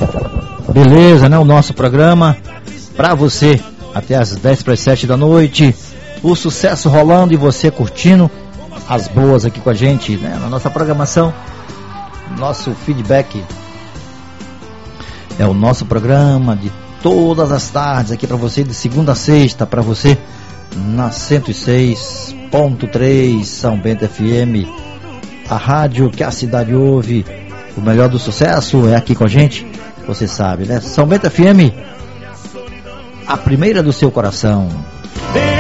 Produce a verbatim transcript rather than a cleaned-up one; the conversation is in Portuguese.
Beleza, né? O nosso programa pra você até as dez para as sete da noite. O sucesso rolando e você curtindo as boas aqui com a gente, né? Na nossa programação, nosso feedback é o nosso programa de todas as tardes aqui pra você, de segunda a sexta, pra você na cento e seis ponto três São Bento F M, a rádio que a cidade ouve. O melhor do sucesso é aqui com a gente, você sabe, né? São Bento F M, a primeira do seu coração.